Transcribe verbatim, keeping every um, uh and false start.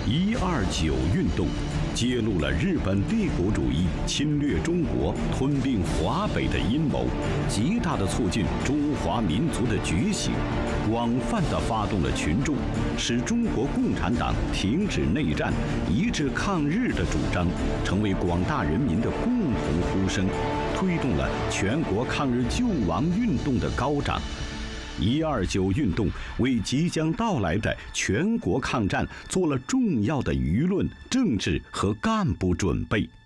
一二九运动揭露了日本帝国主义侵略中国、吞并华北的阴谋，极大地促进中华民族的觉醒，广泛地发动了群众，使中国共产党停止内战、一致抗日的主张成为广大人民的共同呼声，推动了全国抗日救亡运动的高涨。一二九运动为即将到来的全国抗战做了重要的舆论、政治和干部准备。